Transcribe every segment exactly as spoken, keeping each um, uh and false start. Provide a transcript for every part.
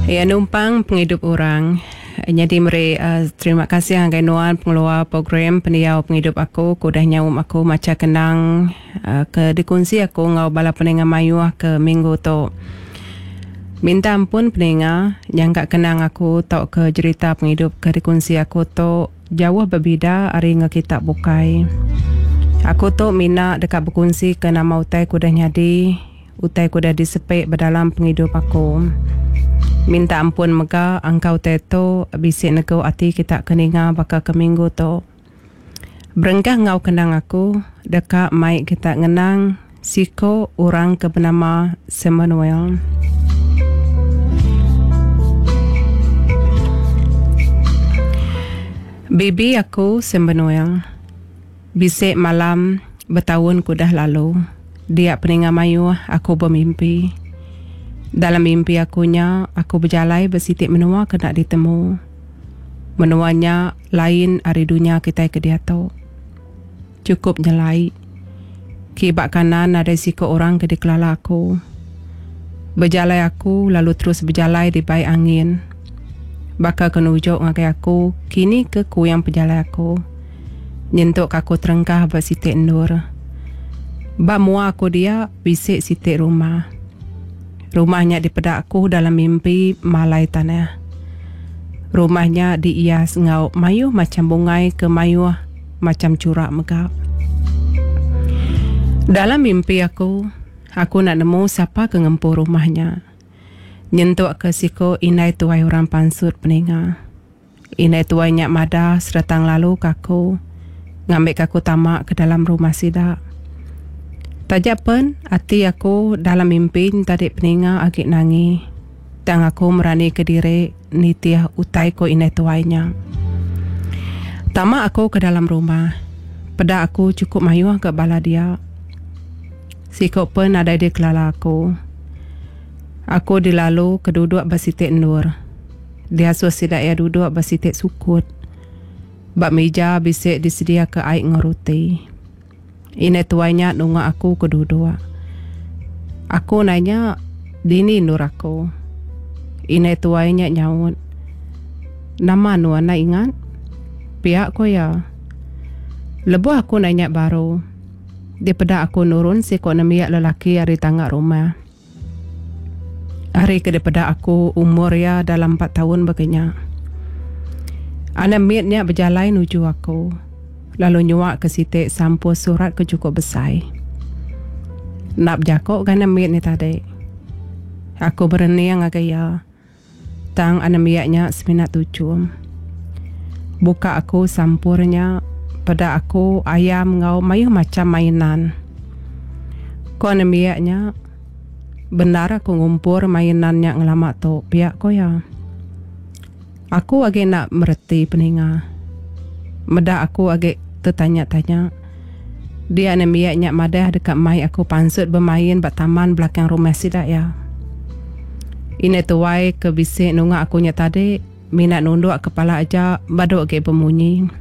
Ya, numpang penghidup orang. Jadi meri uh, terima kasih anggai nuan pengeluar program peniau penghidup aku kudah nyawum aku macam kenang uh, ke dikunci aku ngau bala pendengar mayu ke minggu tu. Minta ampun pendengar yang gak kenang aku tok ke cerita penghidup ke dikunci aku tu jauh berbeza hari ngekitak bukai. Aku tu mina dekat berkunci ke nama utai kudah nyadi, utai kudah disepek berdalam penghidup aku. Minta ampun mega angkau teto bisik nego ati kita keninga bakal ke minggu tu. Berengkah ngau kenang aku dekat mai kita ngenang siko orang ke bernama Samuel. Bibi aku Samuel. Bisik malam bertahun kudah lalu. Dia peninga mayu aku bermimpi. Dalam mimpi akunya, aku berjalai bersitik menua ke nak ditemu. Menuanya lain hari dunia kita ke dia tu. Cukup nyelai. Kibak kanan ada siko orang ke di kelala aku. Berjalai aku lalu terus berjalai di baik angin. Bakal kenujuk ngakai aku, kini ke ku yang berjalai aku. Nyentuk aku terengkah bersitik nur. Bak mua aku dia bisik sitik rumah. Rumahnya di pedak aku dalam mimpi malai tanah. Rumahnya diias ngau mayu macam bungai ke mayu macam curak megap. Dalam mimpi aku, aku nak nemu siapa ke ngempur rumahnya. Nyentuk ke siko inai tuai orang pansut peninga. Inai tuai nyak madah seretang lalu kaku. Ngambil kaku tamak ke dalam rumah sidak. Tajak pen, hati aku dalam mimpi tadi peninga agak nangi. Dan aku merani ke diri nitiah utai ko inai tuainya. Tamak aku ke dalam rumah. Pada aku cukup mayu ke bala dia. Sikok pen ada di kelala aku. Aku dilalu keduduk bersitik nur. Dia suasidak ya duduk bersitik sukut. Bak meja bisik disedia ke air ngoruti. Inai tuainya nunggu aku kedua-dua. Aku nanya, dini nur aku. Inai tuainya nyaut. Nama nuan nak ingat? Pihak ko ya. Lebuh aku nanya baru. Dia pada aku nurun si kok namiak lelaki hari tangga rumah. Hari ke daripada aku umur ya dalam empat tahun begenya. Anak miatnya berjalan nuju aku. Lalu nyuak ke sitik sampul surat ke cukup besar. Nak berjakok kan ambil ni tadi. Aku berniang agak ya. Tang anamiaknya seminat tujuh. Buka aku sampurnya. Pada aku ayam ngau mayu macam mainan. Ko anamiaknya. Benar aku ngumpur mainannya ngelamak tu. Pihak ko ya. Aku agak nak mereti peninga. Meda aku agak tertanya-tanya. Dia anamiaknya madah dekat mai aku pansut bermain bat taman belakang rumah sidak ya. Ini tuai ke bisik nunga akunya tadi. Minat nunduk kepala aja baduk ke pemunyi.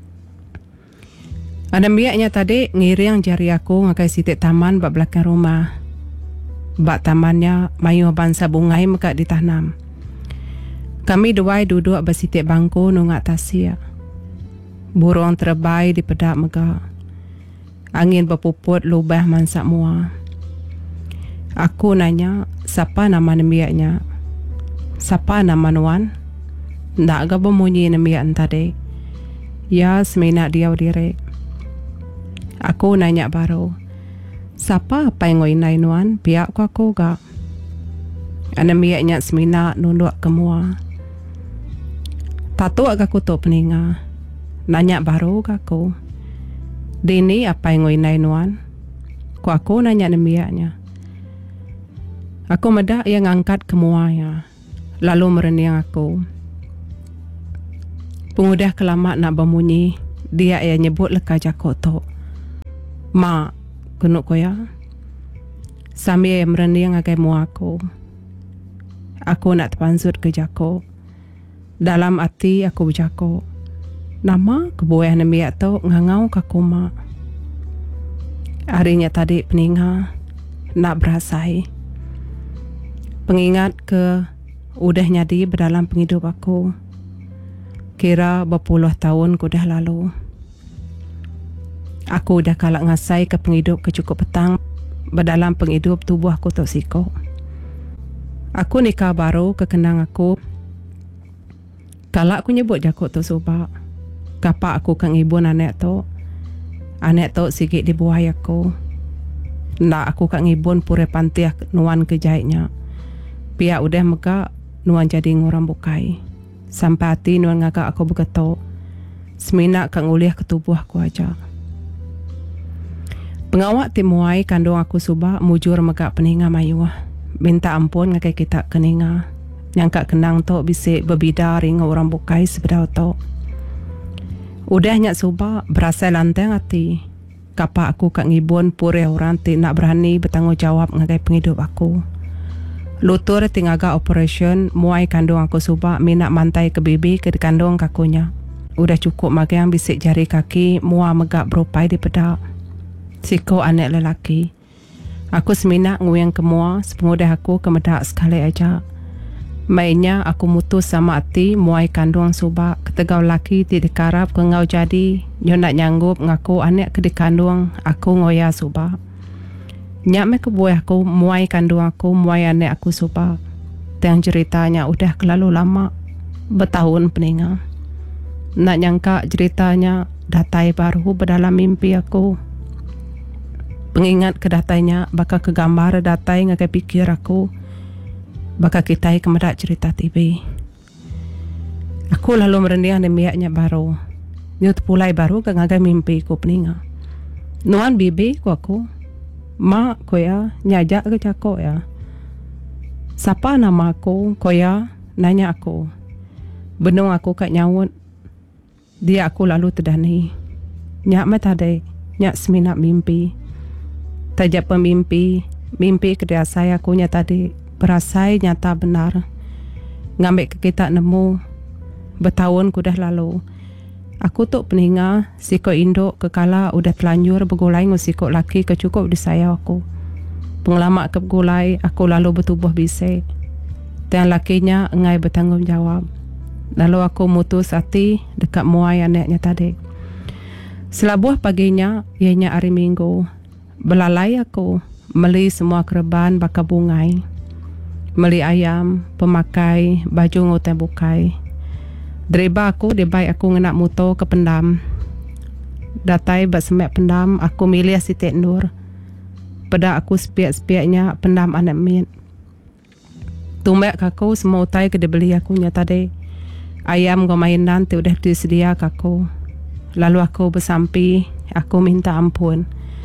Anamiaknya tadi ngiring jari aku ngakai sitik taman bat belakang rumah. Bat tamannya mayu bangsa bungai mekak ditanam. Kami dua duduk bersitik bangku nunga tasia. Burung terbai di pedak megak. Angin berpuput lubah mansak mua. Aku nanya, siapa nama namiaknya? Siapa nama nuan? Ndak ga bemunyi namiak tadi. Ya, seminat dia diri. Aku nanya baru. Siapa apa yang ngoinai nuan? Pihak ku aku ga. Namiaknya seminat nunduk ke mua. Tatu agak kutuk peninga. Nanya baru ke aku. Dini apa yang ngoinai nuan? Ku aku nanya namiaknya. Aku medak yang angkat ke muanya. Lalu mereniang aku. Pengudah kelamak nak bermunyi. Dia yang nyebut leka jakok tu. Ma, kenuk ko ya? Sambil yang mereniang agai mua aku. Aku nak terpansut ke jakok. Dalam hati aku berjakok. Nama kebuah namiak tu ngangau ke kuma. Harinya tadi peninga nak berasai. Pengingat ke udah nyadi berdalam penghidup aku. Kira berpuluh tahun ku dah lalu. Aku udah kalak ngasai ke penghidup ke cukup petang berdalam penghidup tubuh aku tok siko. Aku nikah baru kekenang aku. Kalak aku nyebut jakut tu subak. Kapak aku kang ibu anek tu. Anek tu sikit di buah aku. Ndak aku kang ibu pure pantiah nuan kejahitnya. Pihak udah megak nuan jadi ngorang bukai. Sampai hati nuan ngagak aku begetok. Seminak kang uliah ke tubuh aku aja. Pengawak timuai kandung aku subak mujur megak peninga mayuah. Minta ampun ngakai kita keninga. Yang kak kenang tok bisik berbida ring orang bukai sebedau tok. Udah nyak subak berasa lantang hati. Kapak aku kak ngibun pure orang ti nak berani bertanggungjawab ngakai penghidup aku. Lutur tingaga operation muai kandung aku subak minak mantai ke bibi ke kandung kakunya. Udah cukup magang bisik jari kaki mua megak berupai di pedak. Siko anak lelaki. Aku seminak nguyang ke mua sepengudah aku ke medak sekali aja. Mainnya aku mutus sama hati muai kandung subak ketegau laki ti dikarap ke ngau jadi nyo nak nyanggup ngaku anak ke dikandung aku ngoya subak. Nyak me kebuah aku muai kandung aku muai anak aku subak. Tiang ceritanya udah kelalu lama bertahun peninga. Nak nyangka ceritanya datai baru berdalam mimpi aku. Pengingat kedatainya bakal kegambar datai ngakai pikir aku. Bakal kita kemedak cerita T V. Aku lalu merendiang dan miaknya baru. Nyut pulai baru ke ngagai mimpi ku peninga. Nuan bibi ku aku. Mak ko ya nyajak ke cako ya. Siapa nama aku ko ya nanya aku. Benung aku kat nyawut. Dia aku lalu terdani. Nyak metade. Nyak seminak mimpi. Tajak pemimpi. Mimpi kedua saya aku nyata tadi. Berasai nyata benar. Ngambil ke kita nemu. Bertahun ku dah lalu. Aku tu peninga siko induk kekala udah telanjur bergulai ngu siko laki kecukup di saya aku. Pengalamak ke bergulai aku lalu bertubuh bisik. Tiang lakinya engai bertanggungjawab. Lalu aku mutus hati dekat muai anaknya tadi. Selabuh paginya ianya hari minggu. Belalai aku meli semua kereban bakal bungai. Meli ayam, pemakai, baju ngotai bukai. Dereba aku dia baik aku ngenak motor ke pendam. Datai bat semek pendam aku milih si Tek Nur. Pada aku sepiak-sepiaknya pendam anak mit. Tumbek aku semua utai ke dibeli aku nyata deh. Ayam go mainan tu udah disedia aku. Lalu aku bersampi, aku minta ampun.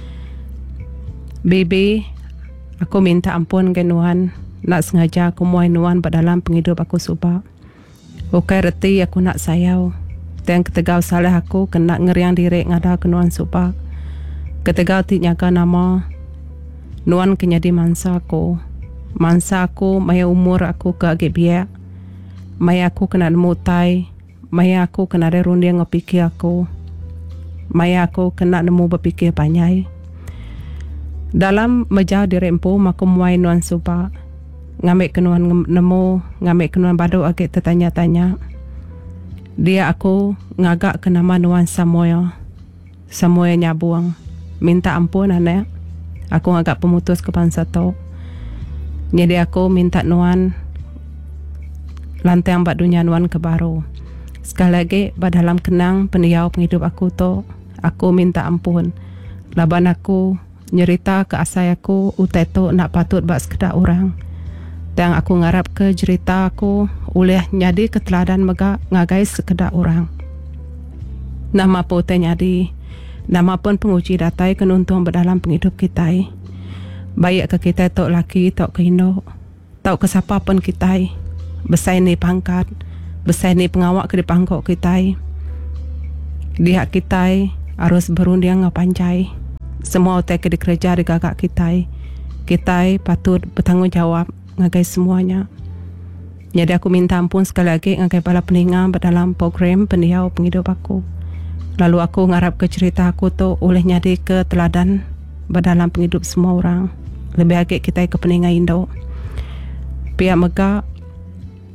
Baby, aku minta ampun ke Nuan. Nak sengaja aku muai Nuan berdalam penghidup aku subak. Ukai reti aku nak sayau. Tiang ketegau salah aku kena ngeriang diri ngada ke Nuan subak. Ketegau ti nyaga nama. Nuan kenyadi mansa aku. Mansa aku maya umur aku ke agak biak. Maya aku kena nemu tai. Maya aku kena rerundi ngopikir aku. Maya aku kena nemu berpikir panyai. Dalam meja diri empu maku muai Nuan subak. Ngambil kenuan nemu, ngambil kenuan badu agak tertanya-tanya. Dia aku ngagak ke nama Nuan Samoya. Samoya nyabuang. Minta ampun anak. Aku ngagak pemutus ke pansa tu. Jadi aku minta Nuan lantang bak dunia Nuan ke baru. Sekali lagi dalam kenang pendiau penghidup aku tu, aku minta ampun. Laban aku nyerita ke asai aku utai tu nak patut bak sekedar orang. Dan aku ngarap ke cerita aku oleh nyadi keteladan mega ngagai sekedar orang. Nama pote nyadi, nama pun penguji datai kenuntung berdalam penghidup kita. Baik ke kita tok laki tok ke induk, tok ke siapa pun kita. Besai ni pangkat, besai ni pengawak ke di pangkok kita. Dia kita harus berundiang ngapancai. Semua utai ke di kerja di gagak kita. Kita patut bertanggungjawab ngagai semuanya. Jadi aku minta ampun sekali lagi ngagai para pendengar dalam program pendiau penghidup aku. Lalu aku ngarap ke cerita aku tu oleh nyadi ke teladan berdalam penghidup semua orang. Lebih agak kita ke pendengar Indo. Pihak mega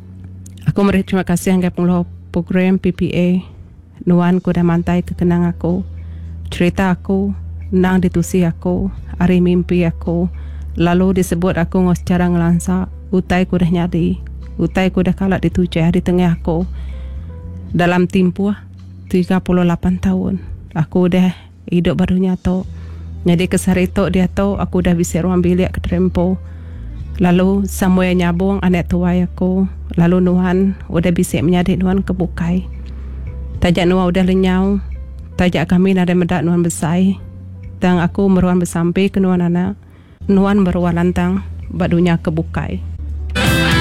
Aku beri terima kasih anggai pengelola program P P A. Nuan ku dah mantai kekenang aku. Cerita aku, nang ditusi aku, hari mimpi aku. Lalu disebut aku ngos secara ngelansak. Utai ku dah nyadi. Utai ku dah kalak ditujah di tengah aku. Dalam tempoh tiga puluh lapan tahun. Aku dah hidup baru nyata. Jadi kesarito dia tahu aku dah bisa ruang bilik ke Trempo. Lalu semua nyabung anak tua aku. Lalu Nuhan udah bisa menyadik Nuhan kebukai. Tajak Nuhan udah lenyau. Tajak kami ada medak Nuhan besai. Dan aku meruan bersampai ke Nuhan anak. Nuhan meruan lantang badunya kebukai.